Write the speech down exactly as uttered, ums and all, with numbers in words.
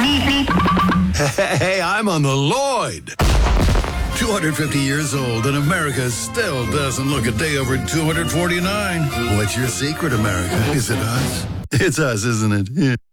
Hey, I'm on the Lloyd. two hundred fifty years old, and America still doesn't look a day over two hundred forty-nine. What's your secret, America? Is it us? It's us, isn't it? Yeah.